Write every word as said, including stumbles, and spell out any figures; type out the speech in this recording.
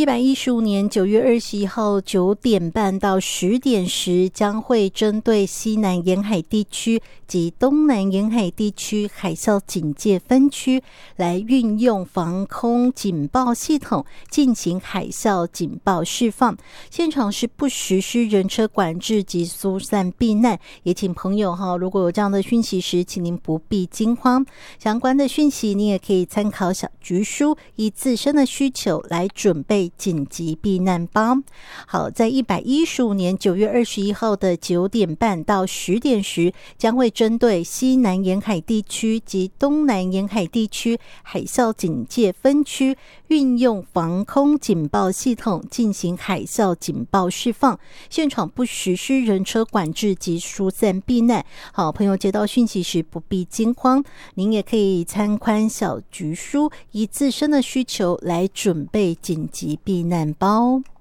一百一十五年九月二十一号九点半到十点时，将会针对西南沿海地区及东南沿海地区海啸警戒分区来运用防空警报系统进行海啸警报释放。现场是不实施人车管制及疏散避难，也请朋友哈，如果有这样的讯息时，请您不必惊慌。相关的讯息你也可以参考小局书，以自身的需求来准备紧急避难包。好，在一百一十五年九月二十一号的九点半到十点时，将会针对西南沿海地区及东南沿海地区海啸警戒分区，运用防空警报系统进行海啸警报释放，现场不实施人车管制及疏散避难。好，朋友接到讯息时不必惊慌，您也可以参观小局书，以自身的需求来准备紧急避难包。